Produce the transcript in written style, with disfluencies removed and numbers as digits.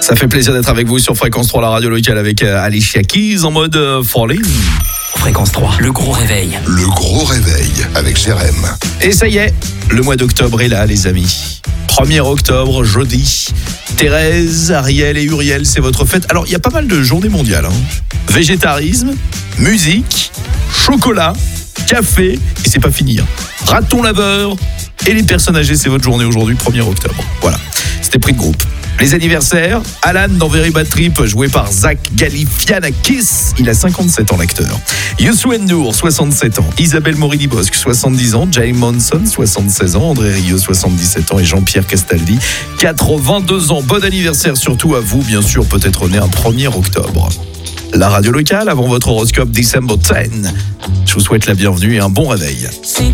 Ça fait plaisir d'être avec vous sur Fréquence 3, la radio locale, avec Alicia Keys en mode Falling. Fréquence 3, le gros réveil. Le gros réveil avec Jérém. Et ça y est, le mois d'octobre est là, les amis. 1er octobre, jeudi. Thérèse, Ariel et Uriel, c'est votre fête. Alors, il y a pas mal de journées mondiales. Végétarisme, musique, chocolat, café, et c'est pas fini. Raton laveur et les personnes âgées, c'est votre journée aujourd'hui, 1er octobre. Voilà, c'était pris de groupe. Les anniversaires, Alan dans Very Bad Trip, joué par Zach Galifianakis, il a 57 ans l'acteur. Youssou N'Dour, 67 ans. Isabelle Morini-Bosque, 70 ans. Jay Monson, 76 ans. André Rieu, 77 ans. Et Jean-Pierre Castaldi, 82 ans. Bon anniversaire surtout à vous, bien sûr, peut-être né un 1er octobre. La radio locale, avant votre horoscope December 10. Je vous souhaite la bienvenue et un bon réveil.